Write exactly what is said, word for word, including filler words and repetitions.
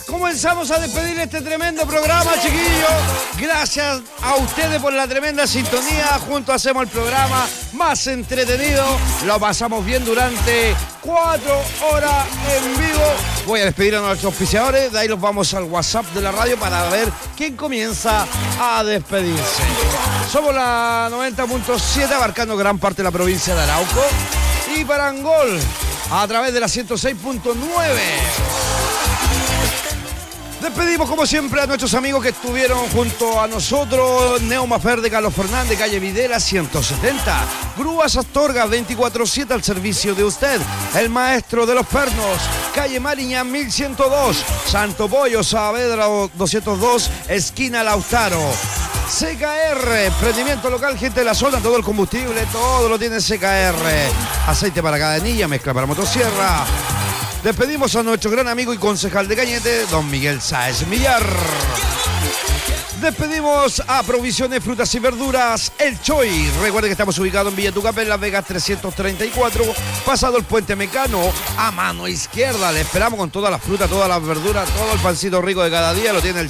Comenzamos a despedir este tremendo programa, chiquillos. Gracias a ustedes por la tremenda sintonía. Juntos hacemos el programa más entretenido. Lo pasamos bien durante cuatro horas en vivo. Voy a despedir a nuestros auspiciadores. De ahí los vamos al WhatsApp de la radio para ver quién comienza a despedirse. Somos la noventa punto siete, abarcando gran parte de la provincia de Arauco. Y Parangol, a través de la ciento seis punto nueve. Despedimos como siempre a nuestros amigos que estuvieron junto a nosotros. Neumafer de Carlos Fernández, calle Videla ciento setenta. Grúas Astorga veinticuatro siete al servicio de usted. El Maestro de los Pernos, calle Mariñán mil ciento dos. Santo Pollo, Saavedra doscientos dos, esquina Lautaro. C K R, emprendimiento local, gente de la zona, todo el combustible, todo lo tiene C K R. Aceite para cadenilla, mezcla para motosierra. Despedimos a nuestro gran amigo y concejal de Cañete, don Miguel Sáez Millar. Despedimos a Provisiones Frutas y Verduras El Choy. Recuerde que estamos ubicados en Villa Tucapel, Las Vegas trescientos treinta y cuatro, pasado el Puente Mecano, a mano izquierda. Le esperamos con todas las frutas, todas las verduras, todo el pancito rico de cada día, lo tiene el